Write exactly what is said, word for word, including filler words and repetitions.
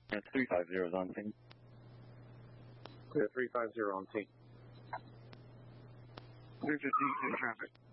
Yeah, three five zero is on scene. Clear three five zero on scene. three fifteen in traffic.